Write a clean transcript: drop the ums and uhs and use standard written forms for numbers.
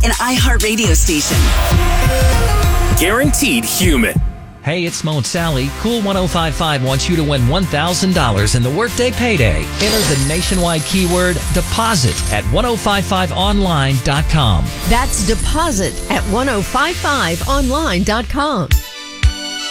an iHeartRadio station. Guaranteed human. Hey, it's Mo and Sally. Cool 105.5 wants you to win $1,000 in the Workday Payday. Enter the nationwide keyword DEPOSIT at 1055online.com. That's deposit at 1055online.com.